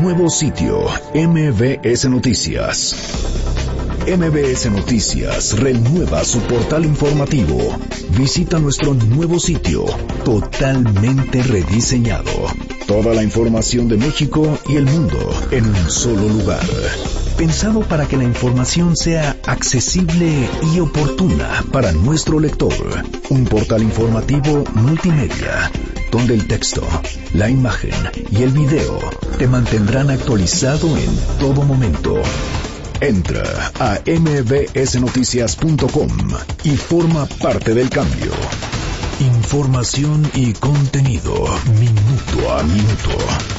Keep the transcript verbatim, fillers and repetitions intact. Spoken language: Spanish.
Nuevo sitio M B S Noticias. M B S Noticias renueva su portal informativo. Visita nuestro nuevo sitio, totalmente rediseñado. Toda la información de México y el mundo en un solo lugar. Pensado para que la información sea accesible y oportuna para nuestro lector. Un portal informativo multimedia, donde el texto, la imagen y el video te mantendrán actualizado en todo momento. Entra a m b s noticias punto com y forma parte del cambio. Información y contenido minuto a minuto.